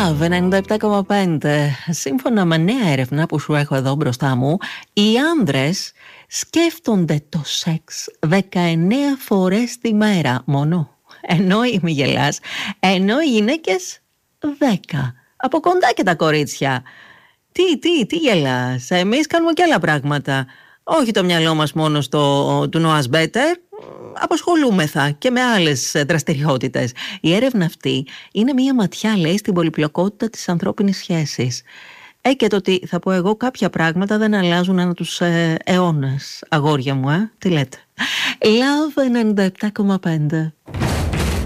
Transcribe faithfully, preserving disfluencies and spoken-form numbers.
Love ενενήντα επτά κόμμα πέντε. Σύμφωνα με νέα έρευνα που σου έχω εδώ μπροστά μου, οι άνδρες σκέφτονται το σεξ δεκαεννέα φορές τη μέρα μόνο. Ενώ, μη γελάς, ενώ οι γυναίκες δέκα. Από κοντά και τα κορίτσια. Τι, τι, τι γελάς? Εμείς κάνουμε και άλλα πράγματα. Όχι το μυαλό μας μόνο στο «to know us better». Απασχολούμεθα και με άλλες δραστηριότητες. Η έρευνα αυτή είναι μία ματιά, λέει, στην πολυπλοκότητα της ανθρώπινης σχέσης. Ε, και το ότι θα πω εγώ κάποια πράγματα δεν αλλάζουν ανά τους ε, αιώνες. Αγόρια μου, ε, τι λέτε? Love ενενήντα επτά κόμμα πέντε.